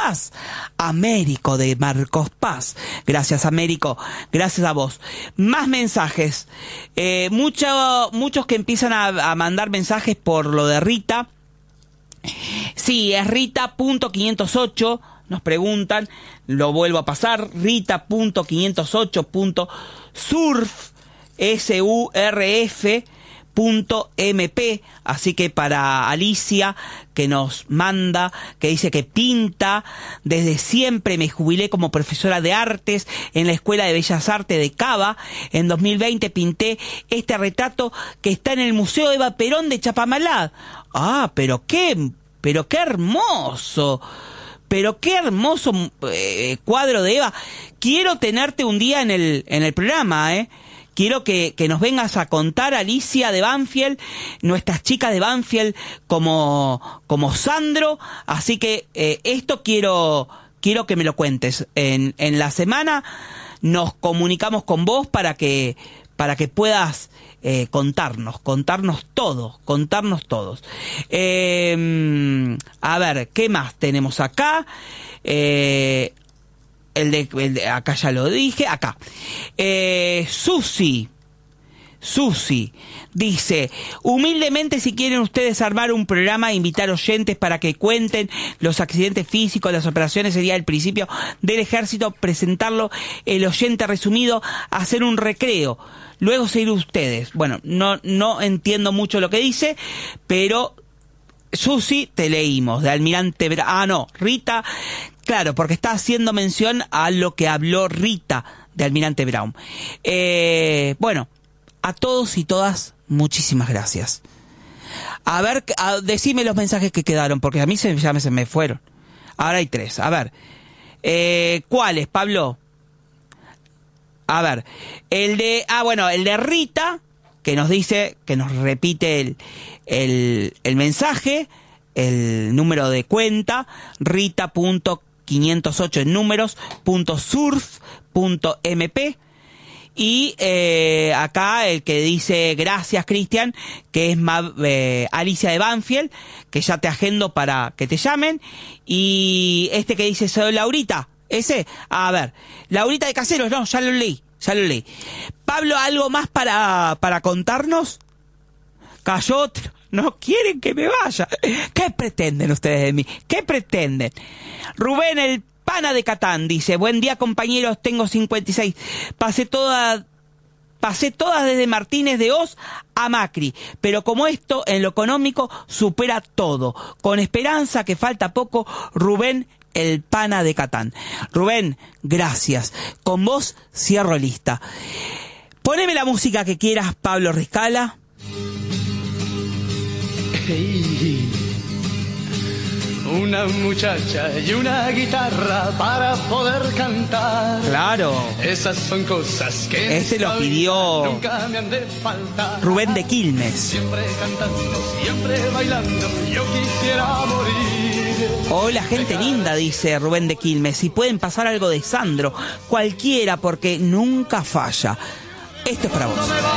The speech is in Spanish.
Paz. Américo de Marcos Paz. Gracias, Américo. Gracias a vos. Más mensajes. Muchos que empiezan a mandar mensajes por lo de Rita. Sí, es Rita.508. Nos preguntan, lo vuelvo a pasar, Rita.508.surf, surf.mp, así que para Alicia, que nos manda, que dice que pinta, desde siempre me jubilé como profesora de artes en la Escuela de Bellas Artes de Cava, en 2020 pinté este retrato que está en el Museo Eva Perón de Chapamalá. Ah, pero qué hermoso. Pero qué hermoso cuadro de Eva. Quiero tenerte un día en el programa, Quiero que nos vengas a contar, Alicia de Banfield, nuestras chicas de Banfield como Sandro. Así que esto quiero que me lo cuentes. En la semana nos comunicamos con vos para que puedas contarnos todos. A ver, ¿qué más tenemos acá? Acá ya lo dije, acá. Susi dice, humildemente, si quieren ustedes armar un programa e invitar oyentes para que cuenten los accidentes físicos, las operaciones, sería el principio del ejército, presentarlo, el oyente resumido, hacer un recreo, luego seguir ustedes. Bueno, no entiendo mucho lo que dice, pero Susi, te leímos, de Almirante Brown. Ah, no, Rita, claro, porque está haciendo mención a lo que habló Rita de Almirante Brown. Bueno, a todos y todas, muchísimas gracias. A ver, decime los mensajes que quedaron, porque a mí se me fueron. Ahora hay 3. A ver, ¿cuáles, Pablo? A ver, el de Rita, que nos dice, que nos repite el mensaje, el número de cuenta, Rita.508 en números, .surf.mp. Y acá el que dice gracias, Cristian, que es Alicia de Banfield, que ya te agendo para que te llamen. Y este que dice soy Laurita, ese, a ver, Laurita de Caseros, no, ya lo leí. Pablo, ¿algo más para contarnos? Cayó otro. No quieren que me vaya. ¿Qué pretenden ustedes de mí? ¿Qué pretenden? Rubén, el pana de Catán, dice, buen día, compañeros, tengo 56. Pasé todas desde Martínez de Oz a Macri, pero como esto en lo económico supera todo. Con esperanza que falta poco, Rubén, el pana de Catán. Rubén, gracias. Con vos cierro lista. Poneme la música que quieras, Pablo Riscala. Una muchacha y una guitarra para poder cantar. Claro. Esas son cosas que este lo pidió nunca me han de faltar. Rubén de Quilmes. Siempre cantando, siempre bailando, yo quisiera morir. Hola, gente linda, dice Rubén de Quilmes. Si pueden pasar algo de Sandro, cualquiera, porque nunca falla. Esto es para vos.